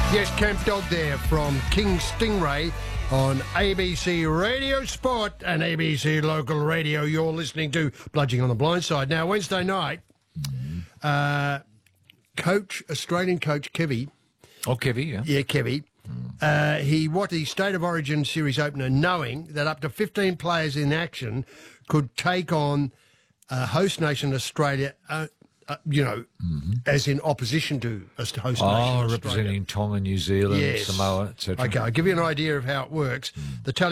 Yes, Camp Dog there from King Stingray on ABC Radio Sport and ABC Local Radio. You're listening to Bludging on the Blind Side. Now, Wednesday night, Australian coach Kevy. Oh, Kevy, yeah. Yeah, Kevy. He State of Origin series opener, knowing that up to 15 players in action could take on host nation Australia, as in opposition to host nation Australia. Representing Tonga, New Zealand, Yes. Samoa, etc. Okay, I'll give you an idea of how it works. The